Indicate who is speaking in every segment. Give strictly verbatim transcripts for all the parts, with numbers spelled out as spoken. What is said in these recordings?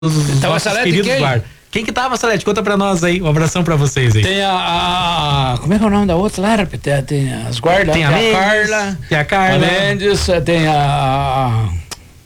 Speaker 1: os
Speaker 2: tava
Speaker 1: nossos
Speaker 2: Salete,
Speaker 1: queridos
Speaker 2: quem?
Speaker 1: guardas. Quem que tava, Salete? Conta pra nós aí. Um abração pra vocês aí.
Speaker 2: Tem a, a- como é que é o nome da outra lá? Tem, tem as guardas.
Speaker 1: Tem a Mendes,
Speaker 2: Carla.
Speaker 1: tem a Carla.
Speaker 2: A Mendes, tem a, a-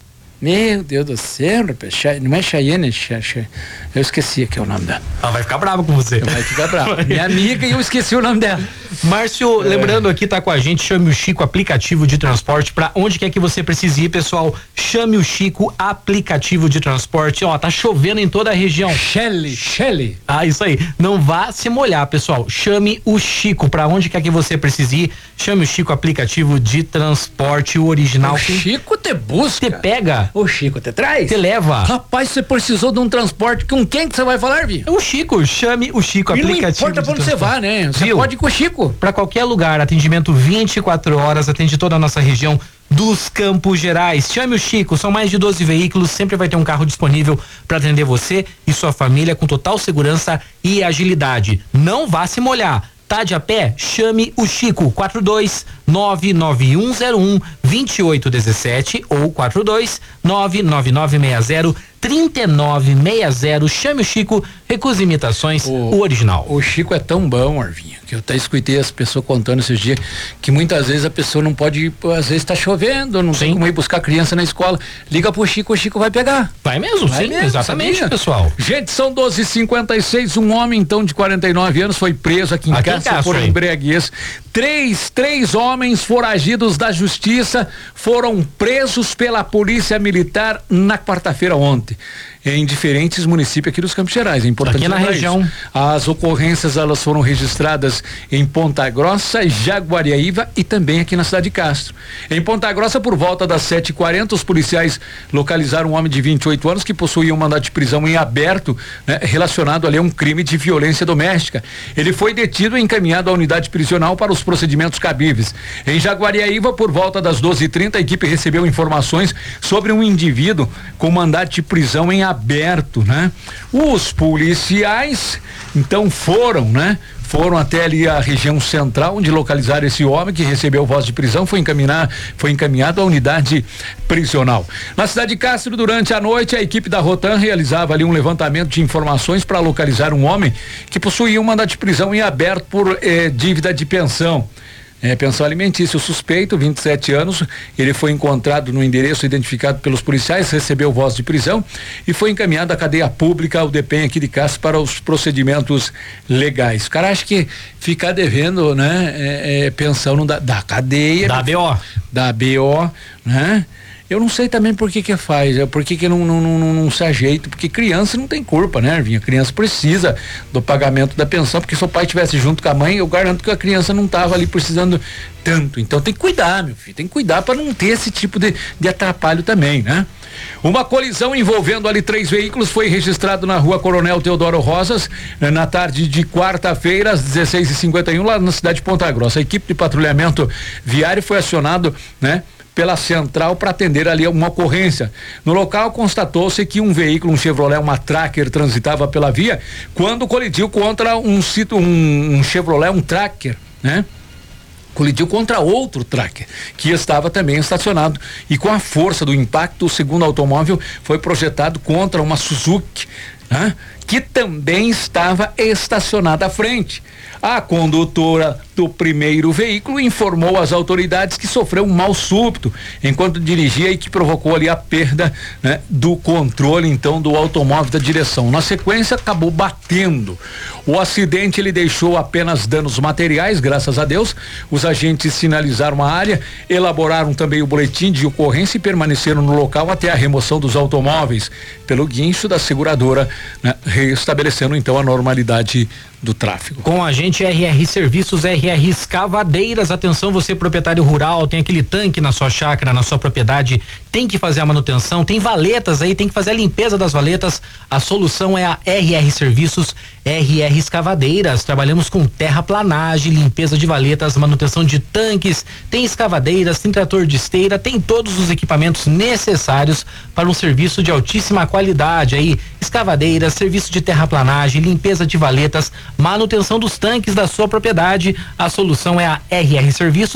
Speaker 2: meu Deus do céu, rapaz, Chay- não é Chayenne, Chay- Chay- eu esqueci aqui o nome dela.
Speaker 1: Ela vai ficar brava com você.
Speaker 2: Vai ficar brava. Minha amiga e eu esqueci o nome dela.
Speaker 1: Márcio, é. lembrando aqui, tá com a gente, chame o Chico aplicativo de transporte pra onde quer que você precise ir, pessoal. Chame o Chico aplicativo de transporte. Ó, tá chovendo em toda a região.
Speaker 2: Shelly, Shelly.
Speaker 1: Ah, isso aí. Não vá se molhar, pessoal. Chame o Chico pra onde quer que você precise ir. Chame o Chico aplicativo de transporte, o original.
Speaker 2: O Chico te busca.
Speaker 1: Te pega.
Speaker 2: O Chico te traz.
Speaker 1: Te leva.
Speaker 2: Rapaz, você precisou de um transporte com quem que você vai falar, Vi?
Speaker 1: O Chico, chame o Chico
Speaker 2: E não
Speaker 1: aplicativo.
Speaker 2: importa pra onde você vá, né? Você
Speaker 1: Viu?
Speaker 2: pode ir com o Chico.
Speaker 1: Para qualquer lugar, atendimento vinte e quatro horas, atende toda a nossa região dos Campos Gerais. Chame o Chico, são mais de doze veículos, sempre vai ter um carro disponível para atender você e sua família com total segurança e agilidade. Não vá se molhar. Tá de a pé? Chame o Chico, quatro dois nove nove um zero um dois oito um sete ou quatro dois nove nove nove seis zero três nove seis zero. Chame o Chico, recusa imitações, o, o original.
Speaker 2: O Chico é tão bom, Arvinha, que eu até escutei as pessoas contando esses dias que muitas vezes a pessoa não pode ir, às vezes tá chovendo, não
Speaker 1: Sim.
Speaker 2: tem como ir buscar a criança na escola, liga pro Chico, o Chico vai pegar.
Speaker 1: Vai mesmo,
Speaker 2: Vai
Speaker 1: sim,
Speaker 2: mesmo,
Speaker 1: exatamente,
Speaker 2: sabia?
Speaker 1: pessoal.
Speaker 2: Gente, são doze e cinquenta e seis, um homem então de quarenta e nove anos foi preso aqui em
Speaker 1: Aqui em
Speaker 2: Castro
Speaker 1: Castro,
Speaker 2: por
Speaker 1: hein?
Speaker 2: embriaguez. Três, três homens foragidos da justiça foram presos pela polícia militar na quarta-feira ontem, em diferentes municípios aqui dos Campos Gerais. É importante
Speaker 1: Aqui na
Speaker 2: lembrar
Speaker 1: região.
Speaker 2: isso. As ocorrências, elas foram registradas em Ponta Grossa, Jaguariaíva e também aqui na cidade de Castro. Em Ponta Grossa, por volta das sete e quarenta, os policiais localizaram um homem de vinte e oito anos que possuía um mandado de prisão em aberto, né, relacionado ali a um crime de violência doméstica. Ele foi detido e encaminhado à unidade prisional para os procedimentos cabíveis. Em Jaguariaíva, por volta das doze e trinta, a equipe recebeu informações sobre um indivíduo com mandado de prisão em aberto, né? Os policiais então foram, né? Foram até ali a região central, onde localizaram esse homem que recebeu voz de prisão, foi encaminhar, foi encaminhado à unidade prisional. Na cidade de Castro, durante a noite, a equipe da Rotan realizava ali um levantamento de informações para localizar um homem que possuía um mandado de prisão em aberto por eh, dívida de pensão. É, pensão alimentícia. O suspeito, vinte e sete anos, ele foi encontrado no endereço identificado pelos policiais, recebeu voz de prisão e foi encaminhado à cadeia pública, o DEPEN aqui de Castro, para os procedimentos legais. O cara acha que ficar devendo, né, é, é, pensão não dá, da cadeia.
Speaker 1: Da B O.
Speaker 2: Da B O, né? Eu não sei também por que que faz, por que que não, não, não, não se ajeita, porque criança não tem culpa, né, Arvinha? Criança precisa do pagamento da pensão, porque se o pai estivesse junto com a mãe, eu garanto que a criança não estava ali precisando tanto. Então tem que cuidar, meu filho, tem que cuidar para não ter esse tipo de, de atrapalho também, né? Uma colisão envolvendo ali três veículos foi registrado na rua Coronel Teodoro Rosas, na tarde de quarta-feira, às dezesseis e cinquenta e um, lá na cidade de Ponta Grossa. A equipe de patrulhamento viário foi acionado, né, pela central para atender ali uma ocorrência. No local constatou-se que um veículo, um Chevrolet, uma Tracker, transitava pela via quando colidiu contra um, um, um Chevrolet, um Tracker, né? Colidiu contra outro Tracker, que estava também estacionado, e com a força do impacto, o segundo automóvel foi projetado contra uma Suzuki, né, que também estava estacionada à frente. A condutora do primeiro veículo informou às autoridades que sofreu um mal súbito enquanto dirigia e que provocou ali a perda, né, do controle então do automóvel da direção. Na sequência, acabou batendo. O acidente ele deixou apenas danos materiais, graças a Deus. Os agentes sinalizaram a área, elaboraram também o boletim de ocorrência e permaneceram no local até a remoção dos automóveis pelo guincho da seguradora, né, restabelecendo então a normalidade do tráfego.
Speaker 1: Com a gente, R R Serviços, R R Escavadeiras. Atenção, você proprietário rural, tem aquele tanque na sua chácara, na sua propriedade, tem que fazer a manutenção, tem valetas aí, tem que fazer a limpeza das valetas. A solução é a R R Serviços, R R Escavadeiras. Trabalhamos com terraplanagem, limpeza de valetas, manutenção de tanques, tem escavadeiras, tem trator de esteira, tem todos os equipamentos necessários para um serviço de altíssima qualidade aí. Escavadeiras, serviço de terraplanagem, limpeza de valetas, manutenção dos tanques da sua propriedade. A solução é a R R Serviços,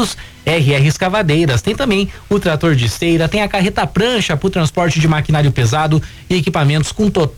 Speaker 1: R R Escavadeiras. Tem também o trator de esteira, tem a carreta prancha para o transporte de maquinário pesado e equipamentos com total